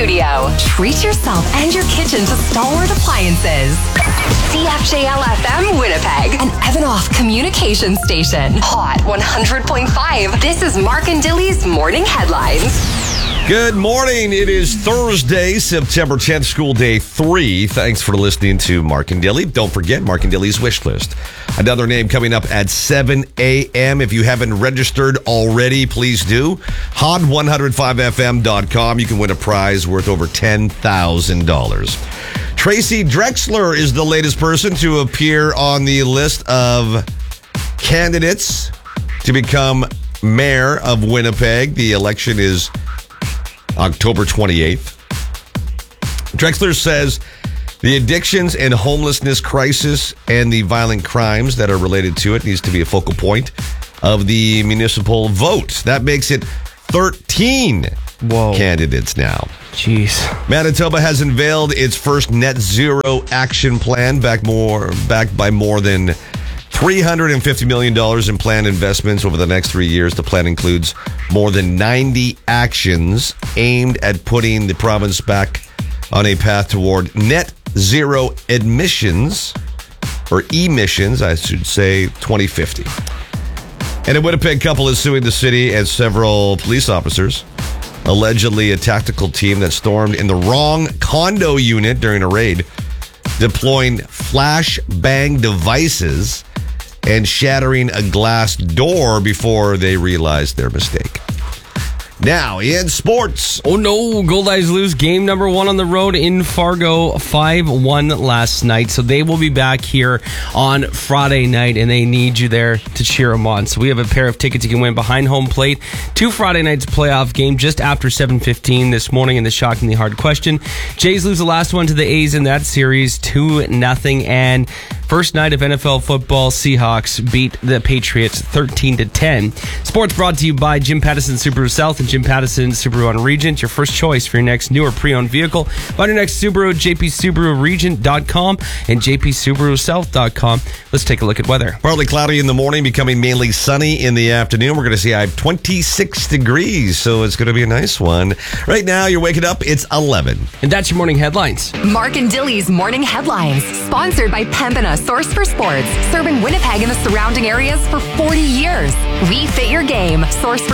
studio. Treat yourself and your kitchen to Stalwart Appliances. CFJL-FM Winnipeg, an Evanoff communication station. Hot 100.5. This is Mark and Dilly's Morning Headlines. Good morning. It is Thursday, September 10th, school day 3. Thanks for listening to Mark and Dilly. Don't forget Mark and Dilly's wish list. Another name coming up at 7 a.m. If you haven't registered already, please do. Hot105fm.com. You can win a prize worth over $10,000. Tracy Drexler is the latest person to appear on the list of candidates to become mayor of Winnipeg. The election is October 28th. Drexler says the addictions and homelessness crisis and the violent crimes that are related to it needs to be a focal point of the municipal vote. That makes it 13 candidates now. Jeez. Manitoba has unveiled its first net zero action plan, backed by more than $350 million in planned investments over the next 3 years. The plan includes more than 90 actions aimed at putting the province back on a path toward net zero emissions, I should say, 2050. And a Winnipeg couple is suing the city and several police officers. Allegedly, a tactical team that stormed in the wrong condo unit during a raid, deploying flashbang devices and shattering a glass door before they realized their mistake. Now, in sports. Oh no, Gold Eyes lose game number 1 on the road in Fargo, 5-1 last night. So they will be back here on Friday night, and they need you there to cheer them on. So we have a pair of tickets you can win behind home plate. 2 Friday nights playoff game just after 7:15 this morning in the Shockingly Hard Question. Jays lose the last one to the A's in that series, 2-0. And first night of NFL football, Seahawks beat the Patriots 13-10. Sports brought to you by Jim Pattison Subaru South and Jim Pattison Subaru on Regent. Your first choice for your next new or pre-owned vehicle. Find your next Subaru at jpsubaruregent.com and jpsubarusouth.com. Let's take a look at weather. Partly cloudy in the morning, becoming mainly sunny in the afternoon. We're going to see high 26 degrees, so it's going to be a nice one. Right now, you're waking up, it's 11. And that's your morning headlines. Mark and Dilly's Morning Headlines, sponsored by Pembina, source for sports, serving Winnipeg and the surrounding areas for 40 years. We fit your game. Source for